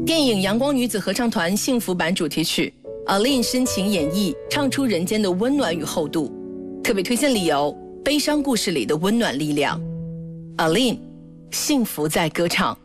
电影《阳光女子合唱团》幸福版主题曲 Aline 深情演绎，唱出人间的温暖与厚度。特别推荐理由：悲伤故事里的温暖力量。Aline，幸福在歌唱。